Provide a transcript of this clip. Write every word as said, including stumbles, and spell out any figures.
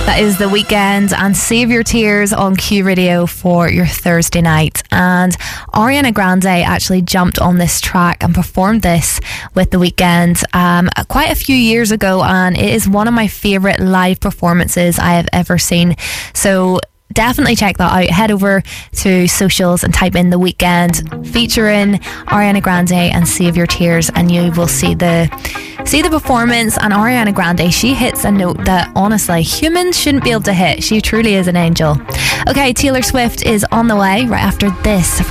That is The Weeknd and Save Your Tears on Q Radio for your Thursday night. And Ariana Grande actually jumped on this track and performed this with The Weeknd um, quite a few years ago, and it is one of my favourite live performances I have ever seen. So definitely check that out. Head over to socials and type in The Weeknd featuring Ariana Grande and Save Your Tears, and you will see the see the performance. And Ariana Grande, she hits a note that honestly humans shouldn't be able to hit. She truly is an angel. Okay, Taylor Swift is on the way right after this.